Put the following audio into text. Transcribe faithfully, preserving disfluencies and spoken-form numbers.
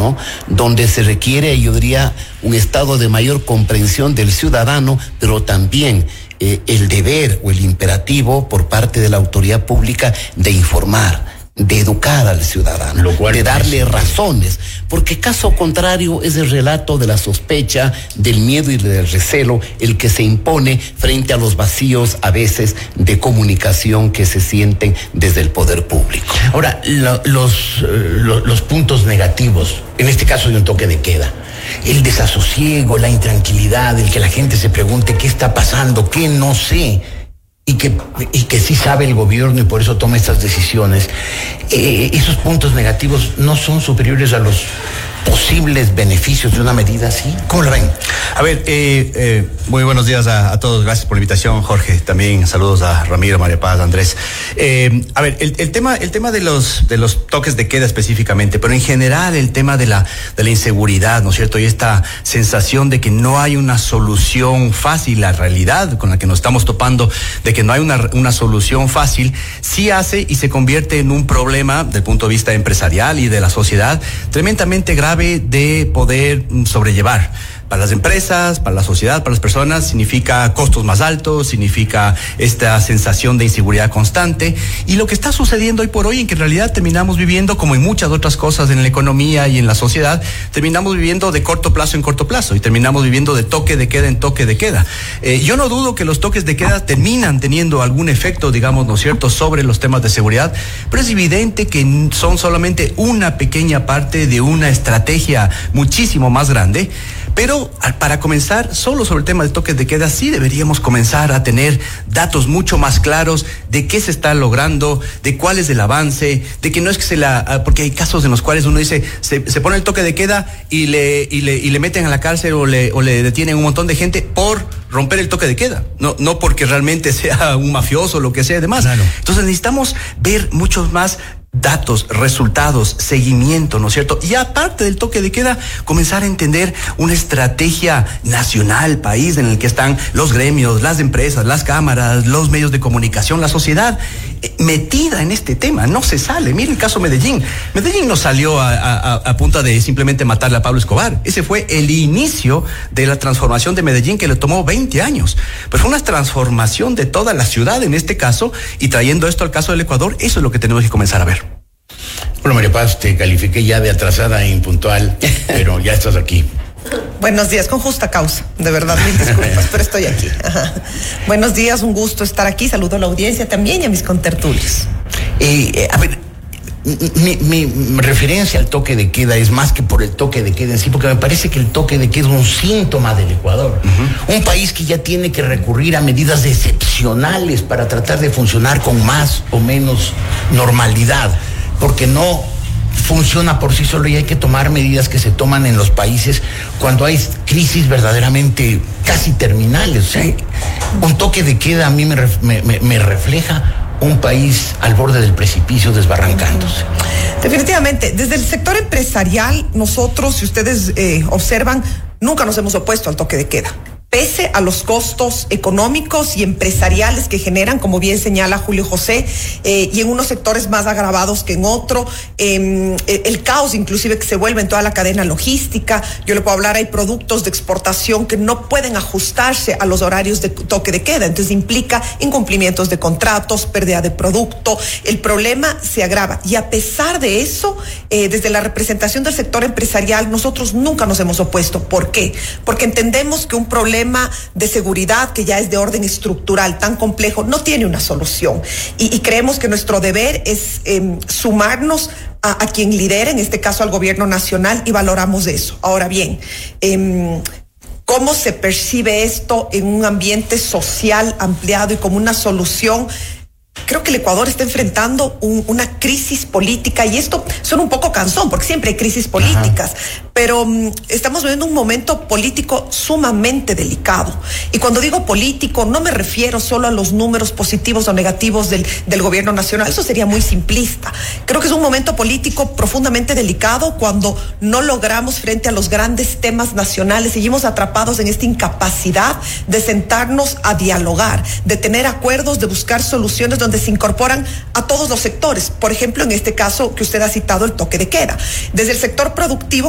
¿no? Donde se requiere, yo diría, un estado de mayor comprensión del ciudadano, pero también eh, el deber o el imperativo por parte de la autoridad pública de informar, de educar al ciudadano, Lo cual de darle es... razones, porque caso contrario es el relato de la sospecha, del miedo y del recelo el que se impone frente a los vacíos a veces de comunicación que se sienten desde el poder público. Ahora, lo, los, lo, los puntos negativos, en este caso de un toque de queda, el desasosiego, la intranquilidad, el que la gente se pregunte qué está pasando, qué no sé, y que, y que sí sabe el gobierno y por eso toma estas decisiones, eh, esos puntos negativos no son superiores a los posibles beneficios de una medida así. ¿Cómo lo ven? A ver, eh, eh, muy buenos días a, a todos. Gracias por la invitación, Jorge. También saludos a Ramiro, María Paz, Andrés. Eh, a ver, el, el tema, el tema de los de los toques de queda específicamente, pero en general el tema de la de la inseguridad, ¿no es cierto? Y esta sensación de que no hay una solución fácil, la realidad con la que nos estamos topando, de que no hay una una solución fácil, sí hace y se convierte en un problema del punto de vista empresarial y de la sociedad tremendamente grave de poder sobrellevar. Para las empresas, para la sociedad, para las personas, significa costos más altos, significa esta sensación de inseguridad constante. Y lo que está sucediendo hoy por hoy, en que en realidad terminamos viviendo, como en muchas otras cosas en la economía y en la sociedad, terminamos viviendo de corto plazo en corto plazo y terminamos viviendo de toque de queda en toque de queda. Eh, yo no dudo que los toques de queda terminan teniendo algún efecto, digamos, ¿no es cierto?, sobre los temas de seguridad, pero es evidente que son solamente una pequeña parte de una estrategia muchísimo más grande. Pero para comenzar, solo sobre el tema de toques de queda, sí deberíamos comenzar a tener datos mucho más claros de qué se está logrando, de cuál es el avance, de que no es que se la... Porque hay casos en los cuales uno dice, se, se pone el toque de queda y le, y le, y le meten a la cárcel o le, o le detienen un montón de gente por romper el toque de queda. No, no porque realmente sea un mafioso o lo que sea y demás. Claro. Entonces necesitamos ver muchos más datos, resultados, seguimiento, ¿no es cierto? Y aparte del toque de queda, comenzar a entender una estrategia nacional, país, en el que están los gremios, las empresas, las cámaras, los medios de comunicación, la sociedad eh, metida en este tema. No se sale. Mire el caso Medellín. Medellín no salió a, a, a punta de simplemente matarle a Pablo Escobar. Ese fue el inicio de la transformación de Medellín, que le tomó veinte años. Pero fue una transformación de toda la ciudad en este caso, y trayendo esto al caso del Ecuador, eso es lo que tenemos que comenzar a ver. Bueno, María Paz, te califiqué ya de atrasada e impuntual, pero ya estás aquí. Buenos días, con justa causa, de verdad, mil disculpas, pero estoy aquí. Ajá. Buenos días, un gusto estar aquí, saludo a la audiencia también y a mis contertulios. Eh, eh, a ver, mi, mi, mi referencia al toque de queda es más que por el toque de queda en sí, porque me parece que el toque de queda es un síntoma del Ecuador. Uh-huh. Un país que ya tiene que recurrir a medidas excepcionales para tratar de funcionar con más o menos normalidad, porque no funciona por sí solo y hay que tomar medidas que se toman en los países cuando hay crisis verdaderamente casi terminales. O sea, un toque de queda a mí me, me, me refleja un país al borde del precipicio desbarrancándose. Definitivamente, desde el sector empresarial, nosotros, si ustedes eh, observan, nunca nos hemos opuesto al toque de queda. Pese a los costos económicos y empresariales que generan, como bien señala Julio José, eh, y en unos sectores más agravados que en otro, eh, el caos inclusive que se vuelve en toda la cadena logística. Yo le puedo hablar, hay productos de exportación que no pueden ajustarse a los horarios de toque de queda, entonces implica incumplimientos de contratos, pérdida de producto, el problema se agrava. Y a pesar de eso, eh, desde la representación del sector empresarial, nosotros nunca nos hemos opuesto. ¿Por qué? Porque entendemos que un problema de seguridad que ya es de orden estructural tan complejo no tiene una solución y, y creemos que nuestro deber es eh, sumarnos a, a quien lidera, en este caso al gobierno nacional, y valoramos eso. Ahora bien, eh, ¿cómo se percibe esto en un ambiente social ampliado y como una solución? Creo que el Ecuador está enfrentando un, una crisis política, y esto suena un poco cansón porque siempre hay crisis políticas. Ajá. Pero um, estamos viviendo un momento político sumamente delicado. Y cuando digo político, no me refiero solo a los números positivos o negativos del, del gobierno nacional. Eso sería muy simplista. Creo que es un momento político profundamente delicado cuando no logramos, frente a los grandes temas nacionales, seguimos atrapados en esta incapacidad de sentarnos a dialogar, de tener acuerdos, de buscar soluciones donde se incorporan a todos los sectores. Por ejemplo, en este caso que usted ha citado, el toque de queda. Desde el sector productivo,